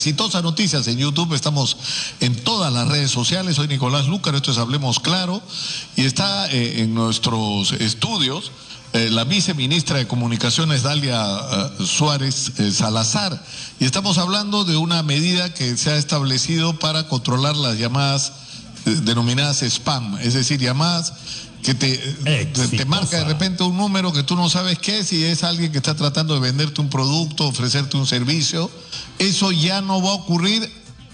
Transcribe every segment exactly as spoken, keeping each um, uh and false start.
Exitosas Noticias en YouTube, estamos en todas las redes sociales. Soy Nicolás Lúcar, esto es Hablemos Claro, y está eh, en nuestros estudios eh, la viceministra de Comunicaciones, Dalia uh, Suárez eh, Salazar, y estamos hablando de una medida que se ha establecido para controlar las llamadas eh, denominadas spam, es decir, llamadas que te, te, te marca de repente un número que tú no sabes qué es y es alguien que está tratando de venderte un producto, ofrecerte un servicio. Eso ya no va a ocurrir,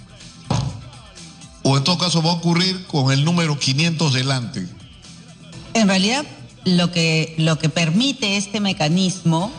o en todo caso va a ocurrir con el número quinientos delante. En realidad, lo que, lo que permite este mecanismo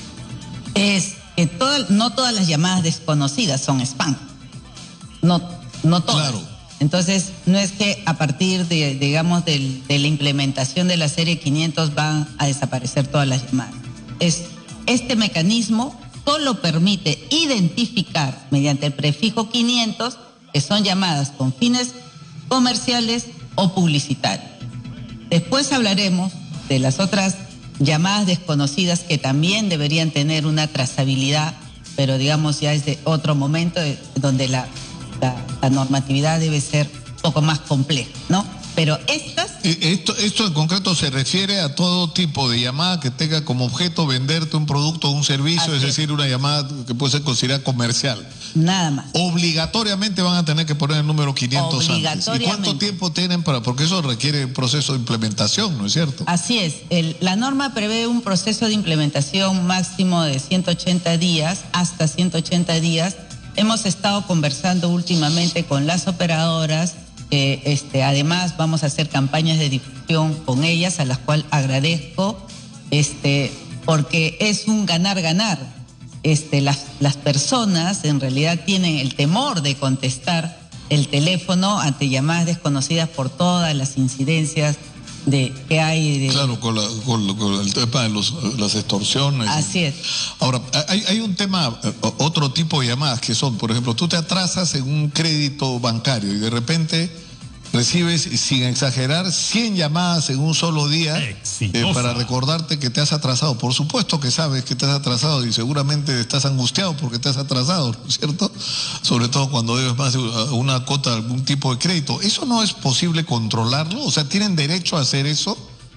es que todo, no todas las llamadas desconocidas son spam. No, no todas. Claro. Entonces, no es que a partir de, digamos, de, de la implementación de la serie quinientos van a desaparecer todas las llamadas. Es, este mecanismo solo permite identificar mediante el prefijo quinientos que son llamadas con fines comerciales o publicitarios. Después hablaremos de las otras llamadas desconocidas que también deberían tener una trazabilidad, pero digamos ya es de otro momento donde la... La, la normatividad debe ser un poco más compleja, ¿no? Pero estas... Esto, esto en concreto se refiere a todo tipo de llamada que tenga como objeto venderte un producto o un servicio, es decir, una llamada que puede ser considerada comercial. Nada más. Obligatoriamente van a tener que poner el número quinientos antes. ¿Y cuánto tiempo tienen para...? Porque eso requiere un proceso de implementación, ¿no es cierto? Así es. El, la norma prevé un proceso de implementación máximo de ciento ochenta días, hasta ciento ochenta días. Hemos estado conversando últimamente con las operadoras, eh, este, además vamos a hacer campañas de difusión con ellas, a las cuales agradezco, este, porque es un ganar-ganar. Este, las, las personas en realidad tienen el temor de contestar el teléfono ante llamadas desconocidas por todas las incidencias de que hay de... Claro, con, la, con, con el tema de los, las extorsiones. Así es. Ahora, hay, hay un tema, otro tipo de llamadas que son, por ejemplo, tú te atrasas en un crédito bancario y de repente recibes, sin exagerar, cien llamadas en un solo día eh, para recordarte que te has atrasado. Por supuesto que sabes que te has atrasado y seguramente estás angustiado porque te has atrasado, ¿no es cierto? Sobre todo cuando debes más de una cota de algún tipo de crédito. ¿Eso no es posible controlarlo? O sea, ¿tienen derecho a hacer eso?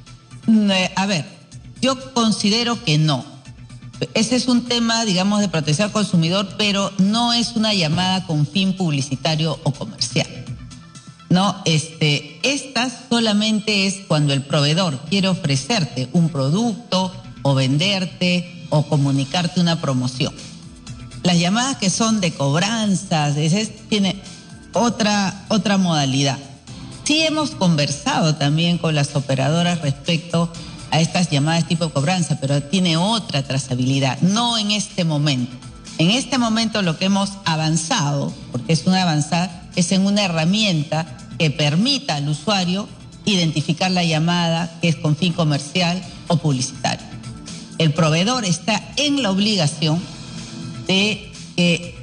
A ver, yo considero que no. Ese es un tema, digamos, de protección al consumidor, pero no es una llamada con fin publicitario o comercial. No, este, esta solamente es cuando el proveedor quiere ofrecerte un producto o venderte o comunicarte una promoción. Las llamadas que son de cobranzas, ese tiene otra, otra modalidad. Sí hemos conversado también con las operadoras respecto a estas llamadas tipo cobranza, pero tiene otra trazabilidad, no en este momento. En este momento lo que hemos avanzado, porque es una avanzada, es en una herramienta que permita al usuario identificar la llamada que es con fin comercial o publicitario. El proveedor está en la obligación de que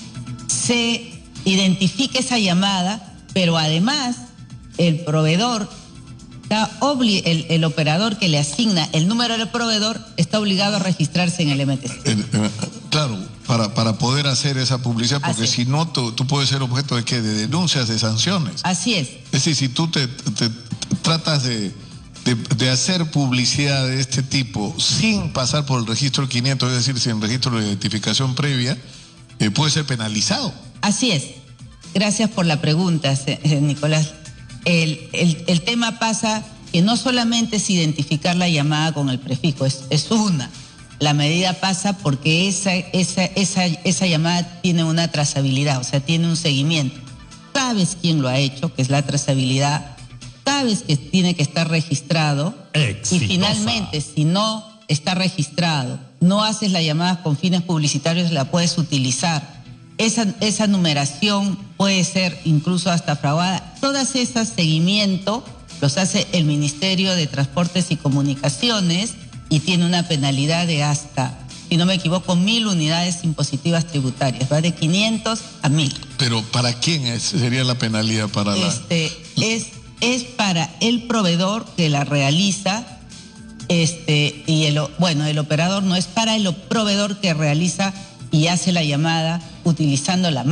se identifique esa llamada, pero además el proveedor, está obli- el, el operador que le asigna el número del proveedor está obligado a registrarse en el M T C. Eh, eh, claro, para, para poder hacer esa publicidad, porque si no, tú, tú puedes ser objeto de ¿qué? De denuncias, de sanciones. Así es. Es decir, si tú te, te, te tratas de, de, de hacer publicidad de este tipo sin pasar por el registro quinientos, es decir, sin registro de identificación previa, eh, puede ser penalizado. Así es. Gracias por la pregunta, Nicolás. El, el, el tema pasa que no solamente es identificar la llamada con el prefijo, es, es una. La medida pasa porque esa, esa, esa, esa llamada tiene una trazabilidad, o sea, tiene un seguimiento. Sabes quién lo ha hecho, que es la trazabilidad, sabes que tiene que estar registrado. Exitosa. Y finalmente, si no está registrado, no haces la llamada con fines publicitarios, la puedes utilizar. Esa, esa numeración puede ser incluso hasta fraudada. Todas esas seguimientos los hace el Ministerio de Transportes y Comunicaciones y tiene una penalidad de hasta, si no me equivoco, mil unidades impositivas tributarias. Va de quinientos a mil. ¿Pero para quién es, sería la penalidad? Para este, la... es, es para el proveedor que la realiza, este, y el, bueno, el operador no, es para el proveedor que realiza y hace la llamada utilizando la